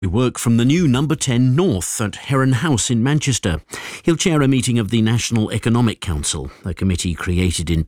We work from the new Number 10 North at Heron House in Manchester. He'll chair a meeting of the National Economic Council, a committee created in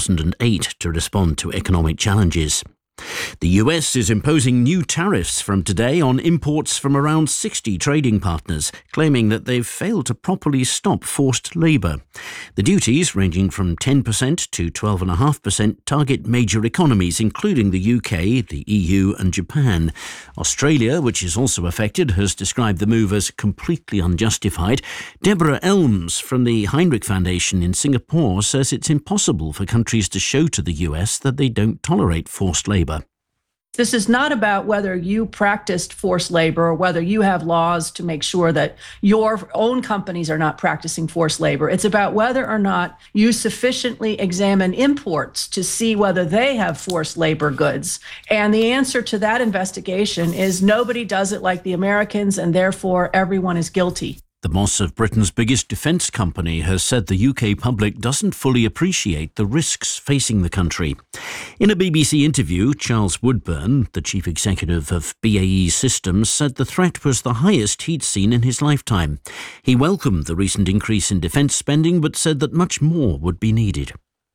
2008 to respond to economic challenges. The US is imposing new tariffs from today on imports from around 60 trading partners, claiming that they've failed to properly stop forced labour. The duties, ranging from 10% to 12.5%, target major economies, including the UK, the EU and Japan. Australia, which is also affected, has described the move as completely unjustified. Deborah Elms from the Heinrich Foundation in Singapore says it's impossible for countries to show to the US that they don't tolerate forced labour. This is not about whether you practiced forced labor or whether you have laws to make sure that your own companies are not practicing forced labor. It's about whether or not you sufficiently examine imports to see whether they have forced labor goods. And the answer to that investigation is nobody does it like the Americans, and therefore everyone is guilty. The boss of Britain's biggest defence company has said the UK public doesn't fully appreciate the risks facing the country. In a BBC interview, Charles Woodburn, the chief executive of BAE Systems, said the threat was the highest he'd seen in his lifetime. He welcomed the recent increase in defence spending, but said that much more would be needed.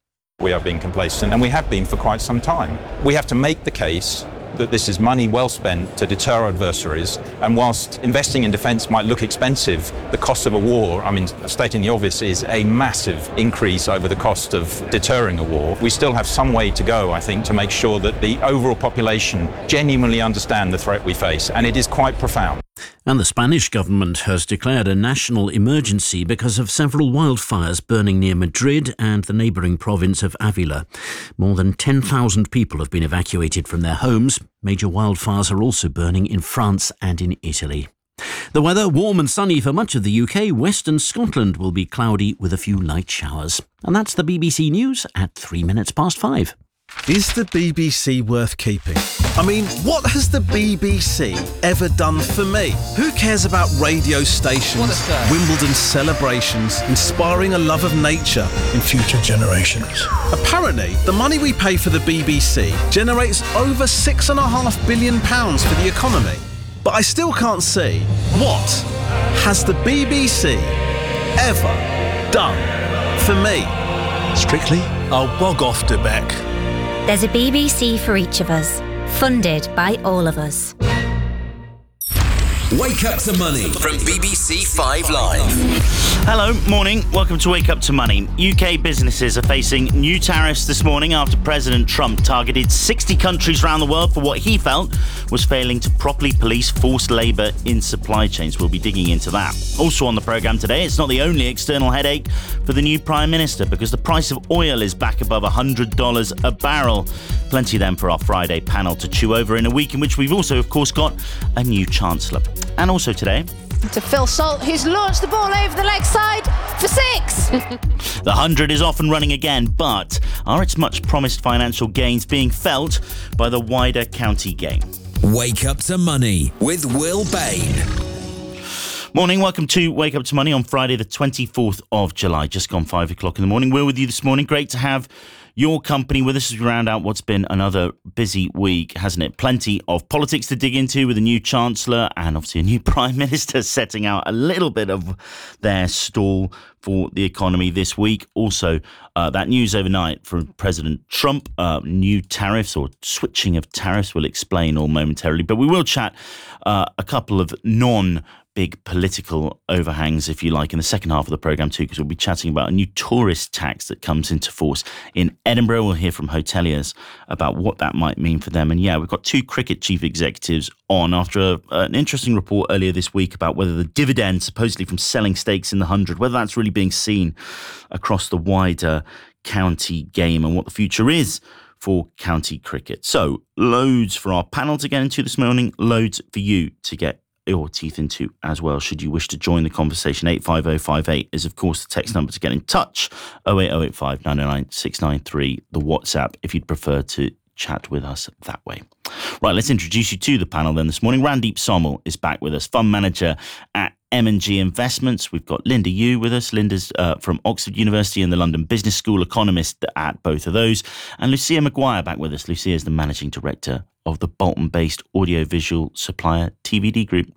We are being complacent, and we have been for quite some time. We have to make the case that this is money well spent to deter adversaries, and whilst investing in defence might look expensive, the cost of a war, stating the obvious, is a massive increase over the cost of deterring a war. We still have some way to go, I think, to make sure that the overall population genuinely understand the threat we face, and it is quite profound. And the Spanish government has declared a national emergency because of several wildfires burning near Madrid and the neighbouring province of Avila. More than 10,000 people have been evacuated from their homes. Major wildfires are also burning in France and in Italy. The weather, warm and sunny for much of the UK. Western Scotland will be cloudy with a few light showers. And that's the BBC News at 5:03. Is the BBC worth keeping? What has the BBC ever done for me? Who cares about radio stations, Wimbledon celebrations, inspiring a love of nature in future generations? Apparently, the money we pay for the BBC generates over £6.5 billion for the economy. But I still can't see, what has the BBC ever done for me? Strictly, I'll bog off to Beck. There's a BBC for each of us, funded by all of us. Wake Up to Money from BBC 5 Live. Hello, morning. Welcome to Wake Up to Money. UK businesses are facing new tariffs this morning after President Trump targeted 60 countries around the world for what he felt was failing to properly police forced labour in supply chains. We'll be digging into that. Also on the programme today, it's not the only external headache for the new Prime Minister because the price of oil is back above $100 a barrel. Plenty then for our Friday panel to chew over in a week in which we've also, of course, got a new Chancellor. And also today, to Phil Salt, who's launched the ball over the leg side for 6. The 100 is off and running again, but are its much promised financial gains being felt by the wider county game? Wake Up to Money with Will Bain. Morning, welcome to Wake Up to Money on Friday the 24th of July, just gone 5 o'clock in the morning. We're with you this morning. Great to have your company with us as we round out what's been another busy week, hasn't it? Plenty of politics to dig into with a new Chancellor and obviously a new Prime Minister setting out a little bit of their stall for the economy this week. Also, that news overnight from President Trump, new tariffs or switching of tariffs. We'll explain all momentarily, but we will chat a couple of big political overhangs, if you like, in the second half of the programme too, because we'll be chatting about a new tourist tax that comes into force in Edinburgh. We'll hear from hoteliers about what that might mean for them. And yeah, we've got 2 cricket chief executives on after an interesting report earlier this week about whether the dividend, supposedly from selling stakes in the 100, whether that's really being seen across the wider county game and what the future is for county cricket. So loads for our panel to get into this morning, loads for you to get your teeth into as well, should you wish to join the conversation. 85058 is, of course, the text number to get in touch. 08085 909 693, the WhatsApp, if you'd prefer to chat with us that way. Right, let's introduce you to the panel then this morning. Randeep Somal is back with us, fund manager at M&G Investments. We've got Linda Yu with us. Linda's from Oxford University and the London Business School, economist at both of those. And Lucia Maguire back with us. Lucia is the managing director of the Bolton-based audiovisual supplier TVD Group.